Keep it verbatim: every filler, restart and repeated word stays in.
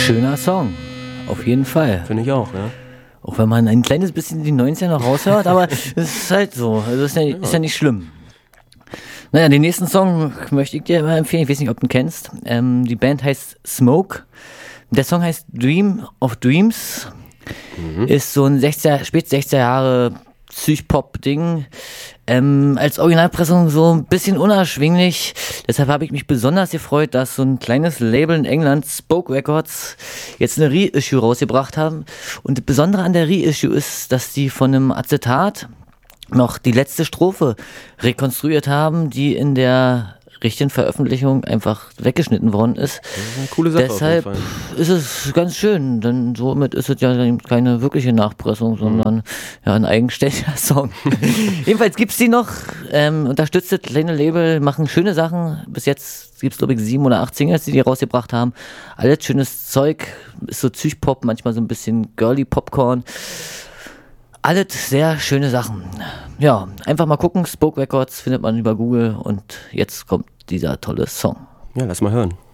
Schöner Song, auf jeden Fall. Finde ich auch, ja. Auch wenn man ein kleines bisschen die neunziger noch raushört, aber es ist halt so, also ist ja, ist ja nicht schlimm. Naja, den nächsten Song möchte ich dir mal empfehlen, ich weiß nicht, ob du ihn kennst. Ähm, die Band heißt Smoke. Der Song heißt Dream of Dreams. Mhm. Ist so ein sechziger, spät sechziger Jahre Psych-Pop-Ding. Ähm, als Originalpressung so ein bisschen unerschwinglich. Deshalb habe ich mich besonders gefreut, dass so ein kleines Label in England, Spoke Records, jetzt eine Reissue rausgebracht haben. Und das Besondere an der Reissue ist, dass die von einem Acetat noch die letzte Strophe rekonstruiert haben, die in der richtigen Veröffentlichung einfach weggeschnitten worden ist. Das ist eine coole Sache. Deshalb auf jeden Fall. ist es ganz schön, denn somit ist es ja keine wirkliche Nachpressung, sondern mhm. ja ein eigenständiger Song. Jedenfalls gibt's die noch, ähm, unterstützt das kleine Label, machen schöne Sachen. Bis jetzt gibt's glaube ich sieben oder acht Singles, die die rausgebracht haben. Alles schönes Zeug, ist so Psych-Pop, manchmal so ein bisschen girly Popcorn. Alles sehr schöne Sachen. Ja, einfach mal gucken, Spoke Records findet man über Google und jetzt kommt dieser tolle Song. Ja, lass mal hören.